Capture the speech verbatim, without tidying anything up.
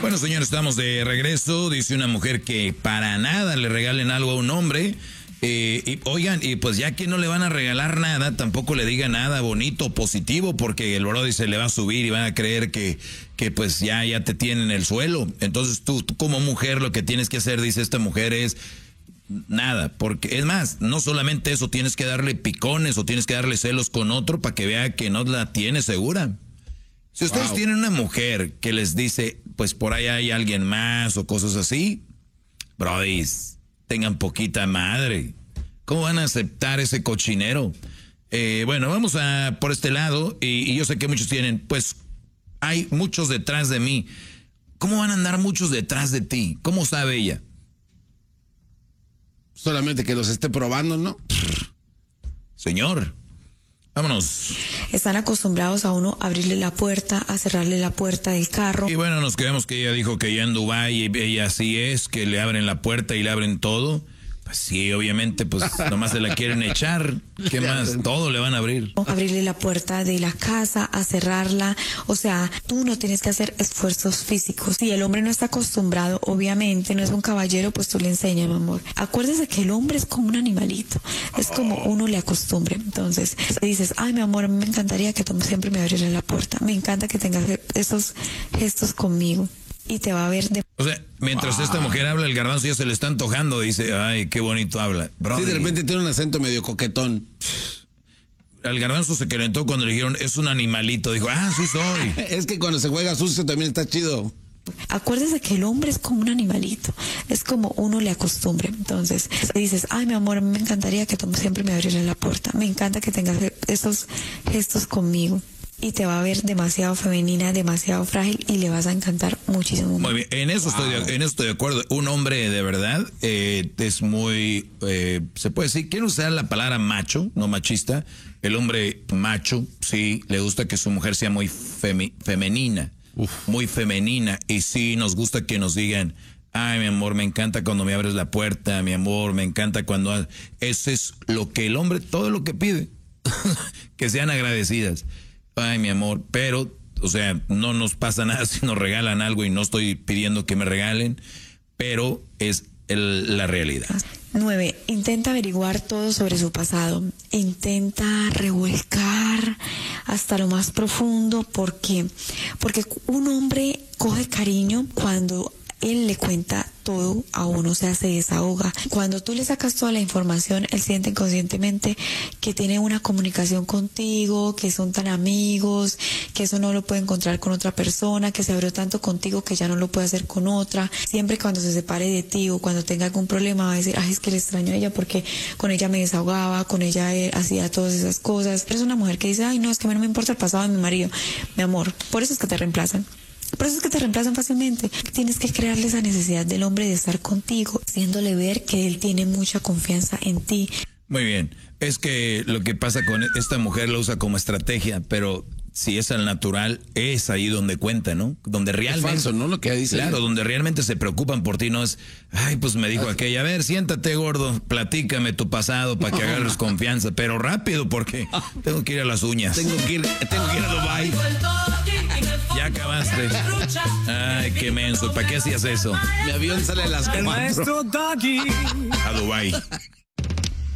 Bueno, señores, estamos de regreso. Dice una mujer que para nada le regalen algo a un hombre. Eh, y oigan, y pues ya que no le van a regalar nada, tampoco le diga nada bonito o positivo, porque el brody se le va a subir y van a creer que, que pues ya, ya te tienen el suelo. Entonces tú, tú como mujer lo que tienes que hacer, dice esta mujer, es nada, porque es más, no solamente eso, tienes que darle picones o tienes que darle celos con otro para que vea que no la tiene segura. Si ustedes wow. tienen una mujer que les dice, pues por ahí hay alguien más o cosas así, brodis, tengan poquita madre. ¿Cómo van a aceptar ese cochinero? Eh, bueno, vamos a por este lado, y, y yo sé que muchos tienen, pues hay muchos detrás de mí. ¿Cómo van a andar muchos detrás de ti? ¿Cómo sabe ella? Solamente que los esté probando, ¿no? Señor, vámonos. Están acostumbrados a uno abrirle la puerta, a cerrarle la puerta del carro. Y bueno, nos quedamos que ella dijo que ya en Dubái ella así es, que le abren la puerta y le abren todo. Pues sí, obviamente, pues nomás se la quieren echar. ¿Qué más? Todo le van a abrir. Abrirle la puerta de la casa, a cerrarla. O sea, tú no tienes que hacer esfuerzos físicos. Si el hombre no está acostumbrado, obviamente, no es un caballero, pues tú le enseñas, mi amor. Acuérdese que el hombre es como un animalito. Es como uno le acostumbre. Entonces, dices, ay, mi amor, a mí me encantaría que tú siempre me abrieras la puerta. Me encanta que tengas esos gestos conmigo. Y te va a ver de... O sea, mientras wow. esta mujer habla, el garbanzo ya se le está antojando. Dice, ay, qué bonito habla. Brody. Sí, de repente tiene un acento medio coquetón. Al garbanzo se calentó cuando le dijeron, es un animalito. Dijo, ah, sí soy. Es que cuando se juega sucio también está chido. Acuérdese que el hombre es como un animalito. Es como uno le acostumbre. Entonces, dices, ay, mi amor, a mí me encantaría que tú siempre me abrieras la puerta. Me encanta que tengas esos gestos conmigo. Y te va a ver demasiado femenina, demasiado frágil y le vas a encantar muchísimo. Muy bien, en eso, wow. estoy, de, en eso estoy de acuerdo. Un hombre de verdad eh, es muy, eh, se puede decir, quiero usar la palabra macho, no machista. El hombre macho, sí, le gusta que su mujer sea muy femi, femenina, Uf. muy femenina. Y sí, nos gusta que nos digan, ay, mi amor, me encanta cuando me abres la puerta, mi amor, me encanta cuando... Eso es lo que el hombre, todo lo que pide, que sean agradecidas. Ay, mi amor, pero, o sea, no nos pasa nada si nos regalan algo y no estoy pidiendo que me regalen, pero es el, la realidad. Nueve, intenta averiguar todo sobre su pasado. Intenta revolcar hasta lo más profundo. ¿Por qué? Porque un hombre coge cariño cuando él le cuenta todo a uno, o sea, se desahoga. Cuando tú le sacas toda la información, él siente inconscientemente que tiene una comunicación contigo, que son tan amigos, que eso no lo puede encontrar con otra persona, que se abrió tanto contigo que ya no lo puede hacer con otra. Siempre cuando se separe de ti o cuando tenga algún problema va a decir, ay, es que le extraño a ella porque con ella me desahogaba, con ella eh, hacía todas esas cosas. Pero es una mujer que dice, ay, no, es que a mí no me importa el pasado de mi marido. Mi amor, por eso es que te reemplazan. Por eso es que te reemplazan fácilmente. Tienes que crearle esa necesidad del hombre de estar contigo, haciéndole ver que él tiene mucha confianza en ti. Muy bien. Es que lo que pasa con esta mujer lo usa como estrategia, pero si es al natural, es ahí donde cuenta, ¿no? Donde realmente... Es falso, ¿no? Lo que dice. Claro, donde realmente se preocupan por ti, no es... Ay, pues me dijo aquella, a ver, siéntate, gordo, platícame tu pasado para que agarres confianza, pero rápido porque tengo que ir a las uñas. Tengo que ir, tengo que ir a Dubái. Ya acabaste. Ay, qué menso. ¿Para qué hacías eso? Mi avión sale a las cuatro. A Dubái.